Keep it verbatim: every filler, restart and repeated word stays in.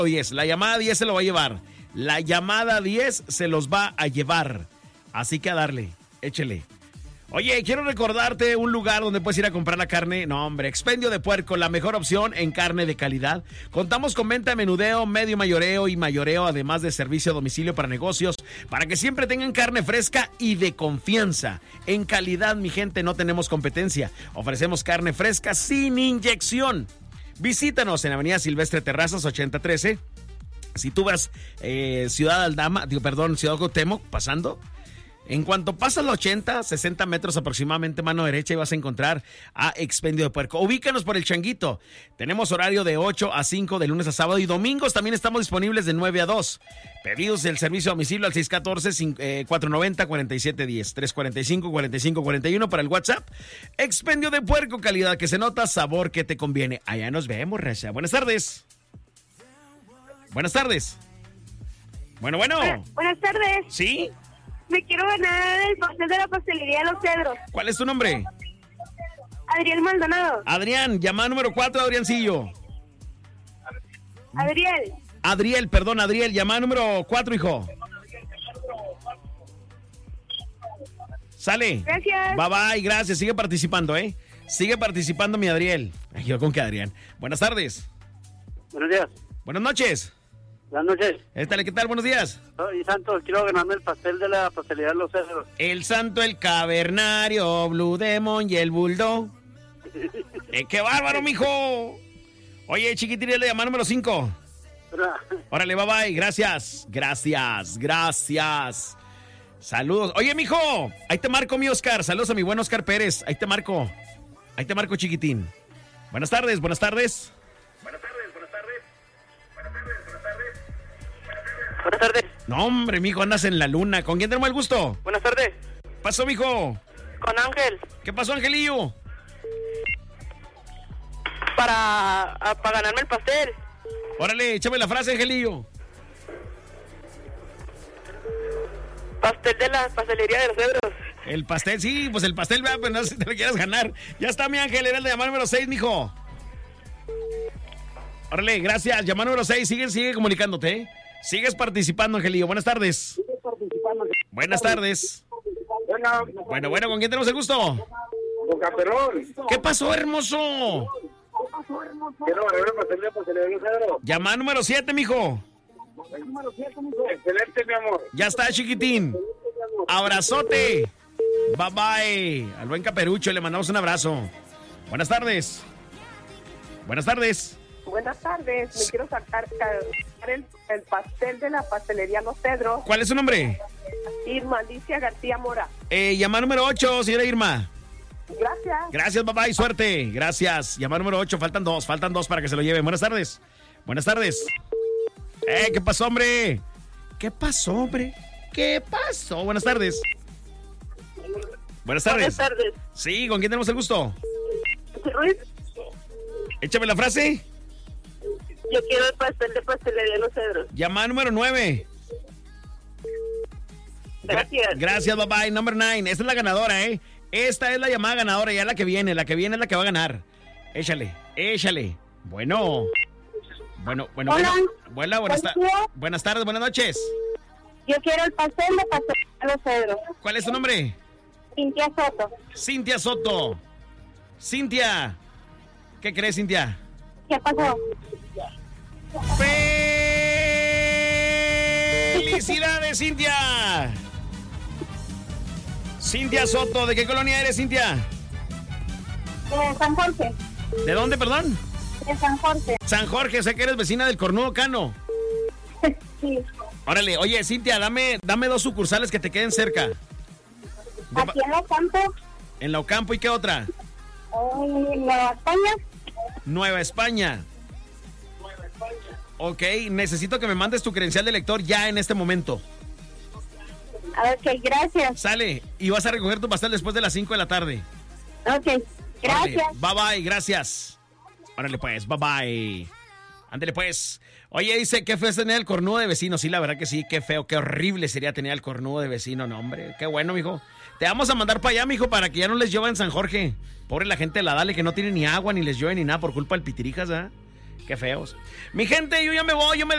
diez. La llamada diez se lo va a llevar. La llamada diez se los va a llevar. Así que a darle, échele. Oye, quiero recordarte un lugar donde puedes ir a comprar la carne. No, hombre, Expendio de Puerco, la mejor opción en carne de calidad. Contamos con venta de menudeo, medio mayoreo y mayoreo, además de servicio a domicilio para negocios, para que siempre tengan carne fresca y de confianza. En calidad, mi gente, no tenemos competencia. Ofrecemos carne fresca sin inyección. Visítanos en Avenida Silvestre Terrazas ochenta trece. Si tú vas eh, Ciudad Aldama, digo, perdón, Ciudad Cuauhtémoc, pasando... En cuanto pasas los ochenta, sesenta metros aproximadamente, mano derecha, y vas a encontrar a Expendio de Puerco. Ubícanos por el Changuito. Tenemos horario de ocho a cinco de lunes a sábado y domingos también estamos disponibles de nueve a dos. Pedidos del servicio a domicilio al seis uno cuatro, cuatro nueve cero, cuatro siete uno cero, tres cuatro cinco, cuatro cinco cuatro uno para el WhatsApp. Expendio de Puerco, calidad que se nota, sabor que te conviene. Allá nos vemos, raza. Buenas tardes. Buenas tardes. Bueno, bueno. Buenas, buenas tardes. ¿Sí? Me quiero ganar el pastel de la pastelería Los Cedros. ¿Cuál es tu nombre? Adriel Maldonado. Adrián, llamada número cuatro, Adriancillo. Adriel. Adriel, perdón, Adriel, llamada número cuatro, hijo. Sale. Gracias. Bye bye, gracias. Sigue participando, ¿eh? Sigue participando, mi Adriel. Ay, yo con que Adrián. Buenas tardes. Buenos días. Buenas noches. Buenas noches. Éstale, ¿qué tal? Buenos días. Soy Santo, quiero ganarme el pastel de la pastelería Los Cedros. El Santo, el Cavernario, Blue Demon y el Bulldog. eh, ¡Qué bárbaro, mijo! Oye, chiquitín, le llama número cinco. Órale, bye bye, gracias. Gracias, gracias. Saludos. Oye, mijo, ahí te marco, mi Oscar. Saludos a mi buen Oscar Pérez. Ahí te marco. Ahí te marco, chiquitín. Buenas tardes, buenas tardes. Buenas tardes, buenas tardes. Buenas tardes, buenas tardes. Buenas tardes. No, hombre, mijo, andas en la luna. ¿Con quién tenemos el gusto? Buenas tardes. ¿Pasó, mijo? Con Ángel. ¿Qué pasó, Angelillo? Para, a, para ganarme el pastel. Órale, échame la frase, Angelillo. Pastel de la pastelería de Los Cedros. El pastel, sí, pues el pastel, vea, pues no sé si te lo quieras ganar. Ya está, mi Ángel, era el de llamar número seis, mijo. Órale, gracias. Llamar número seis, sigue, sigue comunicándote, ¿eh? Sigues participando, Angelillo. Buenas tardes. Sigues participando. Buenas tardes. Bueno, bueno, bueno, ¿con quién tenemos el gusto? Con Camperón. ¿Qué pasó, hermoso? Quiero ganarme el pastel de la pastelería de Los Cedros. Llamar número siete, mijo. Excelente, mi amor. Ya está, chiquitín. Abrazote. Bye bye. Al buen Caperucho le mandamos un abrazo. Buenas tardes. Buenas tardes. Buenas tardes. Me quiero sacar el, el pastel de la pastelería Los Cedros. ¿Cuál es su nombre? Irma Alicia García Mora. Eh, llamada número ocho, señora Irma. Gracias. Gracias, bye bye, suerte. Gracias. Llamada número ocho, faltan dos, faltan dos para que se lo lleven. Buenas tardes. Buenas tardes. Eh, ¿qué pasó, hombre? ¿Qué pasó, hombre? ¿Qué pasó? Buenas tardes. Buenas tardes. Buenas tardes. Sí, ¿con quién tenemos el gusto? Ruiz. Échame la frase. Yo quiero el pastel de pastelería Los Cedros. Llamada número nueve. Gracias. Gra- gracias, bye bye. Number nine. Esta es la ganadora, ¿eh? Esta es la llamada ganadora, ya la que viene. La que viene es la que va a ganar. Échale, échale. Bueno. Bueno, bueno, Hola. bueno. Buena, buenas, ta- Hola. buenas tardes, buenas noches. Yo quiero el pastel de pastelería Los Cedros. ¿Cuál es tu nombre? Cintia Soto. Cintia Soto. Cintia. ¿Qué crees, Cintia? ¿Qué pasó? ¡Felicidades, Cintia! Cintia Soto, ¿de qué colonia eres, Cintia? De San Jorge. ¿De dónde, perdón? De San Jorge. San Jorge, sé que eres vecina del Cornudo Cano. Sí. Órale, oye, Cintia, dame, dame dos sucursales que te queden cerca. De Aquí en Los Campos. En la Ocampo, ¿y qué otra? En Nueva España. Nueva España. Ok, necesito que me mandes tu credencial de lector ya en este momento. Ok, gracias. Sale, y vas a recoger tu pastel después de las cinco de la tarde. Ok, gracias. Órale, bye bye, gracias. Órale pues, bye bye. Ándale pues. Oye, dice, qué feo es tener el cornudo de vecino. Sí, la verdad que sí, qué feo, qué horrible sería tener el cornudo de vecino. No, hombre, qué bueno, mijo. Te vamos a mandar para allá, mijo, para que ya no les llueva en San Jorge. Pobre la gente de la Dale que no tiene ni agua, ni les llueve, ni nada por culpa del pitirijas, ¿ah? Qué feos. Mi gente, yo ya me voy, yo me